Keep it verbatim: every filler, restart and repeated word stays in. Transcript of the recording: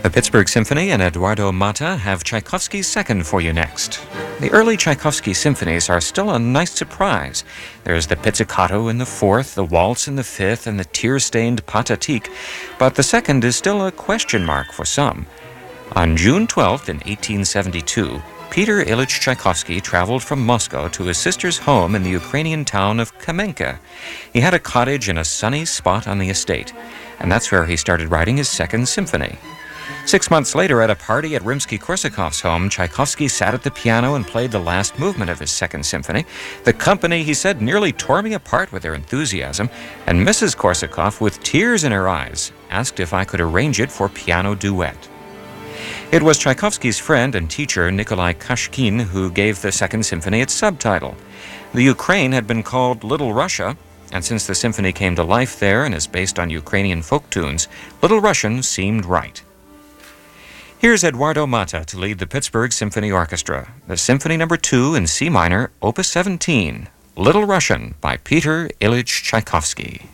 The Pittsburgh Symphony and Eduardo Mata have Tchaikovsky's Second for you next. The early Tchaikovsky symphonies are still a nice surprise. There's the pizzicato in the fourth, the waltz in the fifth, and the tear-stained Pathetique, but the second is still a question mark for some. On June twelfth in eighteen seventy-two, Peter Ilyich Tchaikovsky traveled from Moscow to his sister's home in the Ukrainian town of Kamenka. He had a cottage in a sunny spot on the estate, and that's where he started writing his Second Symphony. Six months later, at a party at Rimsky-Korsakov's home, Tchaikovsky sat at the piano and played the last movement of his Second Symphony. The company, he said, nearly tore me apart with their enthusiasm, and Missus Korsakov, with tears in her eyes, asked if I could arrange it for piano duet. It was Tchaikovsky's friend and teacher, Nikolai Kashkin, who gave the Second Symphony its subtitle. The Ukraine had been called Little Russia, and since the symphony came to life there and is based on Ukrainian folk tunes, Little Russian seemed right. Here's Eduardo Mata to lead the Pittsburgh Symphony Orchestra, the Symphony Number two in C minor, Opus seventeen, Little Russian by Peter Ilyich Tchaikovsky.